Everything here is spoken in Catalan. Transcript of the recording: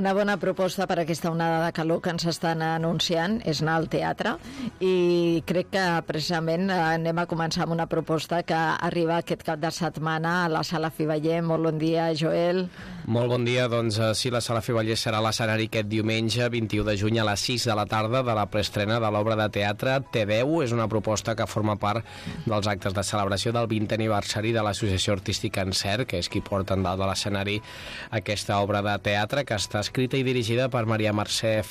Una bona proposta per aquesta onada de calor que ens estan anunciant és anar al teatre, i crec que precisament anem a començar amb una proposta que arriba aquest cap de setmana a la Sala Fiveller. Molt bon dia, Joel. Molt bon dia. Doncs sí, la Sala Fiveller serà l'escenari aquest diumenge 21 de juny a les 6 de la tarda de la preestrena de l'obra de teatre Te veu. És una proposta que forma part dels actes de celebració del 20è aniversari de l'Associació Artística Encert, que és qui porta en dalt de l'escenari aquesta obra de teatre, que està escrita i dirigida per Maria Mercè